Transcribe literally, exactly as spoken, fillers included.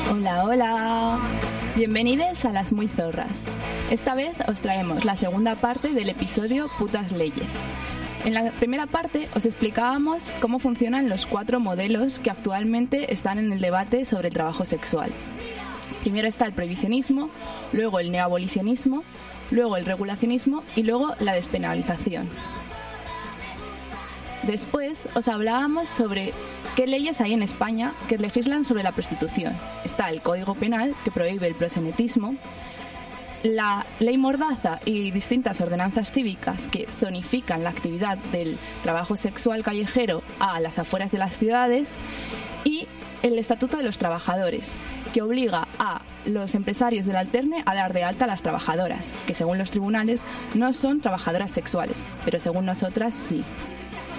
Hola, hola. Bienvenidos a Las Muy Zorras. Esta vez os traemos la segunda parte del episodio Putas Leyes. En la primera parte os explicábamos cómo funcionan los cuatro modelos que actualmente están en el debate sobre el trabajo sexual. Primero está el prohibicionismo, luego el neoabolicionismo, luego el regulacionismo y luego la despenalización. Después os hablábamos sobre qué leyes hay en España que legislan sobre la prostitución. Está el Código Penal, que prohíbe el proxenetismo, la Ley Mordaza y distintas ordenanzas cívicas que zonifican la actividad del trabajo sexual callejero a las afueras de las ciudades, y el Estatuto de los Trabajadores, que obliga a los empresarios del alterne a dar de alta a las trabajadoras, que según los tribunales no son trabajadoras sexuales, pero según nosotras sí.